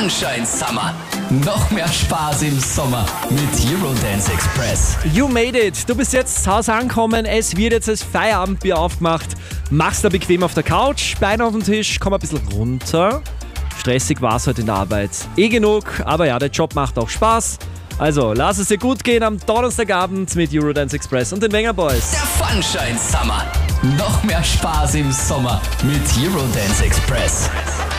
Sunshine Summer. Noch mehr Spaß im Sommer mit Eurodance Express. You made it. Du bist jetzt zu Hause angekommen. Es wird jetzt das Feierabendbier aufgemacht. Mach's da bequem auf der Couch, Beine auf den Tisch, komm ein bisschen runter. Stressig war's heute in der Arbeit. Genug, aber ja, der Job macht auch Spaß. Also, lass es dir gut gehen am Donnerstagabend mit Eurodance Express und den Wenger Boys. Der Sunshine Summer. Noch mehr Spaß im Sommer mit Eurodance Express.